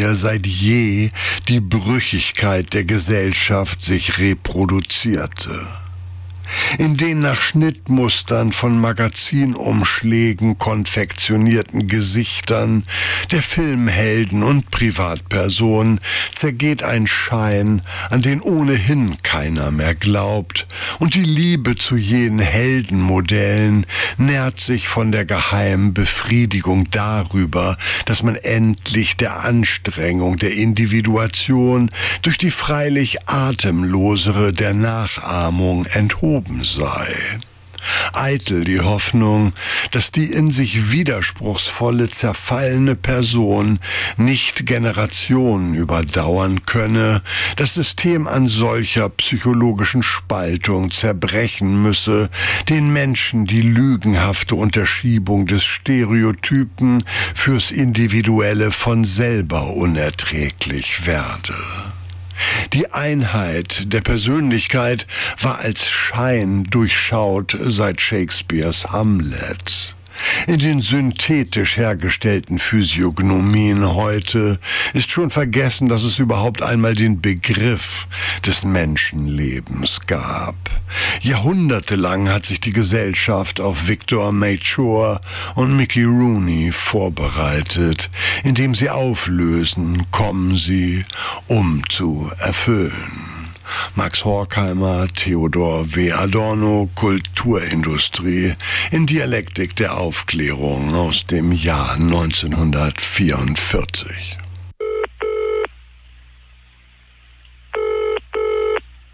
mir seit je die Brüchigkeit der Gesellschaft sich reproduzierte. In den nach Schnittmustern von Magazinumschlägen konfektionierten Gesichtern der Filmhelden und Privatpersonen zergeht ein Schein, an den ohnehin keiner mehr glaubt, und die Liebe zu jenen Heldenmodellen nährt sich von der geheimen Befriedigung darüber, dass man endlich der Anstrengung der Individuation durch die freilich atemlosere der Nachahmung enthoben sei. Eitel die Hoffnung, dass die in sich widerspruchsvolle, zerfallene Person nicht Generationen überdauern könne, das System an solcher psychologischen Spaltung zerbrechen müsse, den Menschen die lügenhafte Unterschiebung des Stereotypen fürs Individuelle von selber unerträglich werde. Die Einheit der Persönlichkeit war als Schein durchschaut seit Shakespeares Hamlet. In den synthetisch hergestellten Physiognomien heute ist schon vergessen, dass es überhaupt einmal den Begriff des Menschenlebens gab. Jahrhundertelang hat sich die Gesellschaft auf Victor Mature und Mickey Rooney vorbereitet. Indem sie auflösen, kommen sie, um zu erfüllen. Max Horkheimer, Theodor W. Adorno, Kulturindustrie in Dialektik der Aufklärung aus dem Jahr 1944.